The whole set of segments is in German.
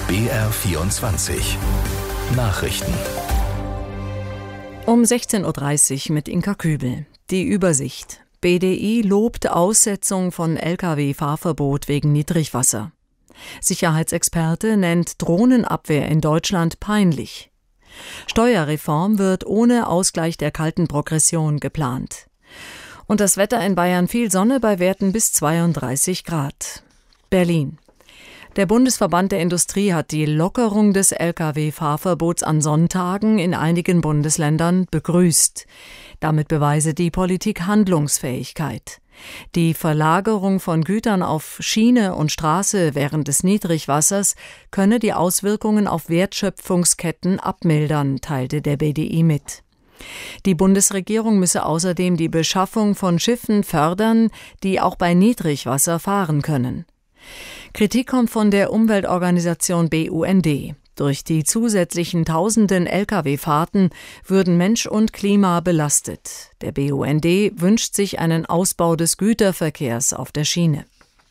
BR24 Nachrichten. Um 16:30 Uhr mit Inka Kübel. Die Übersicht. BDI lobt Aussetzung von Lkw-Fahrverbot wegen Niedrigwasser. Sicherheitsexperte nennt Drohnenabwehr in Deutschland peinlich. Steuerreform wird ohne Ausgleich der kalten Progression geplant. Und das Wetter in Bayern: viel Sonne bei Werten bis 32 Grad. Berlin. Der Bundesverband der Industrie hat die Lockerung des Lkw-Fahrverbots an Sonntagen in einigen Bundesländern begrüßt. Damit beweise die Politik Handlungsfähigkeit. Die Verlagerung von Gütern auf Schiene und Straße während des Niedrigwassers könne die Auswirkungen auf Wertschöpfungsketten abmildern, teilte der BDI mit. Die Bundesregierung müsse außerdem die Beschaffung von Schiffen fördern, die auch bei Niedrigwasser fahren können. Kritik kommt von der Umweltorganisation BUND. Durch die zusätzlichen tausenden Lkw-Fahrten würden Mensch und Klima belastet. Der BUND wünscht sich einen Ausbau des Güterverkehrs auf der Schiene.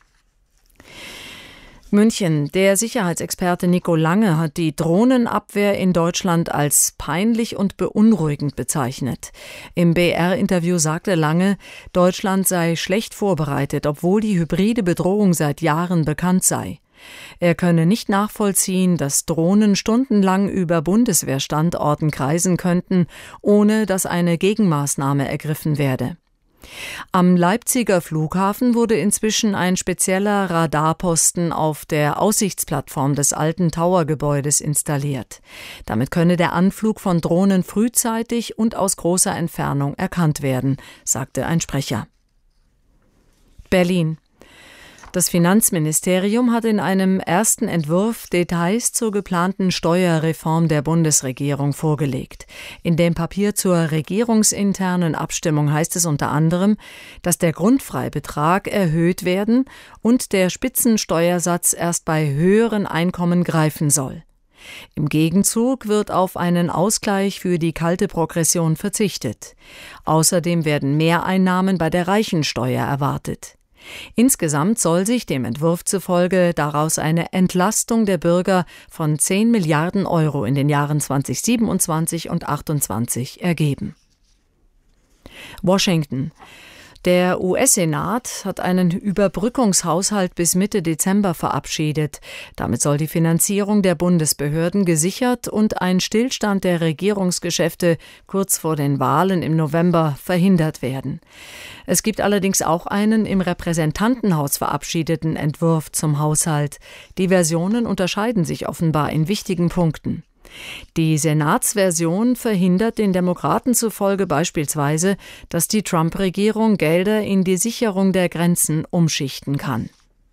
München. Der Sicherheitsexperte Nico Lange hat die Drohnenabwehr in Deutschland als peinlich und beunruhigend bezeichnet. Im BR-Interview sagte Lange, Deutschland sei schlecht vorbereitet, obwohl die hybride Bedrohung seit Jahren bekannt sei. Er könne nicht nachvollziehen, dass Drohnen stundenlang über Bundeswehrstandorten kreisen könnten, ohne dass eine Gegenmaßnahme ergriffen werde. Am Leipziger Flughafen wurde inzwischen ein spezieller Radarposten auf der Aussichtsplattform des alten Towergebäudes installiert. Damit könne der Anflug von Drohnen frühzeitig und aus großer Entfernung erkannt werden, sagte ein Sprecher. Berlin. Das Finanzministerium hat in einem ersten Entwurf Details zur geplanten Steuerreform der Bundesregierung vorgelegt. In dem Papier zur regierungsinternen Abstimmung heißt es unter anderem, dass der Grundfreibetrag erhöht werden und der Spitzensteuersatz erst bei höheren Einkommen greifen soll. Im Gegenzug wird auf einen Ausgleich für die kalte Progression verzichtet. Außerdem werden Mehreinnahmen bei der Reichensteuer erwartet. Insgesamt soll sich dem Entwurf zufolge daraus eine Entlastung der Bürger von 10 Milliarden Euro in den Jahren 2027 und 2028 ergeben. Washington. Der US-Senat hat einen Überbrückungshaushalt bis Mitte Dezember verabschiedet. Damit soll die Finanzierung der Bundesbehörden gesichert und ein Stillstand der Regierungsgeschäfte kurz vor den Wahlen im November verhindert werden. Es gibt allerdings auch einen im Repräsentantenhaus verabschiedeten Entwurf zum Haushalt. Die Versionen unterscheiden sich offenbar in wichtigen Punkten. Die Senatsversion verhindert den Demokraten zufolge beispielsweise, dass die Trump-Regierung Gelder in die Sicherung der Grenzen umschichten kann.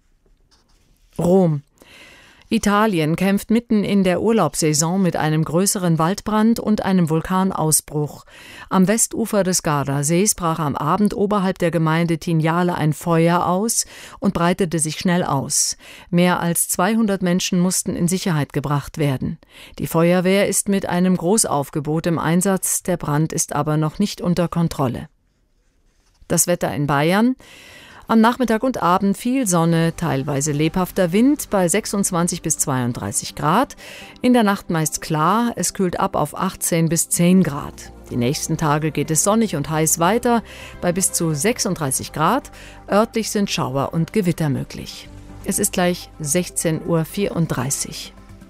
Rom. Italien kämpft mitten in der Urlaubssaison mit einem größeren Waldbrand und einem Vulkanausbruch. Am Westufer des Gardasees brach am Abend oberhalb der Gemeinde Tignale ein Feuer aus und breitete sich schnell aus. Mehr als 200 Menschen mussten in Sicherheit gebracht werden. Die Feuerwehr ist mit einem Großaufgebot im Einsatz, der Brand ist aber noch nicht unter Kontrolle. Das Wetter in Bayern. Am Nachmittag und Abend viel Sonne, teilweise lebhafter Wind bei 26 bis 32 Grad. In der Nacht meist klar, es kühlt ab auf 18 bis 10 Grad. Die nächsten Tage geht es sonnig und heiß weiter bei bis zu 36 Grad. Örtlich sind Schauer und Gewitter möglich. Es ist gleich 16:34 Uhr.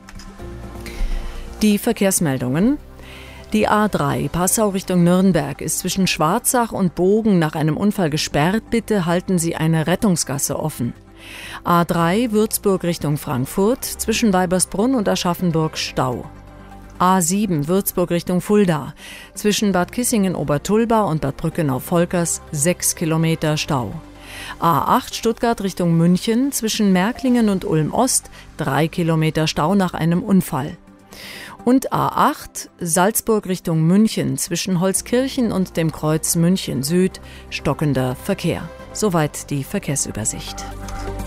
Die Verkehrsmeldungen. Die A3 Passau Richtung Nürnberg ist zwischen Schwarzach und Bogen nach einem Unfall gesperrt. Bitte halten Sie eine Rettungsgasse offen. A3 Würzburg Richtung Frankfurt zwischen Weibersbrunn und Aschaffenburg Stau. A7 Würzburg Richtung Fulda zwischen Bad Kissingen-Obertulba und Bad Brückenau-Volkers 6 Kilometer Stau. A8 Stuttgart Richtung München zwischen Märklingen und Ulm-Ost 3 Kilometer Stau nach einem Unfall. Und A8 Salzburg Richtung München zwischen Holzkirchen und dem Kreuz München Süd stockender Verkehr. Soweit die Verkehrsübersicht.